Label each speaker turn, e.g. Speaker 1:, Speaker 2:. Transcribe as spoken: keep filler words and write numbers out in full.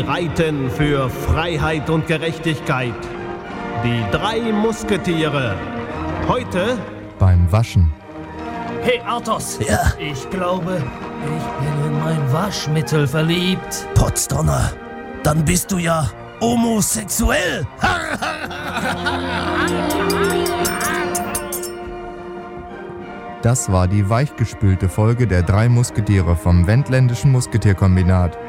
Speaker 1: streiten für Freiheit und Gerechtigkeit. Die drei Musketiere. Heute
Speaker 2: beim Waschen.
Speaker 3: Hey Athos,
Speaker 4: Ja?
Speaker 3: ich glaube, ich bin in mein Waschmittel verliebt.
Speaker 4: Potsdonner, dann bist du ja homosexuell.
Speaker 2: Das war die weichgespülte Folge der drei Musketiere vom Wendländischen Musketierkombinat.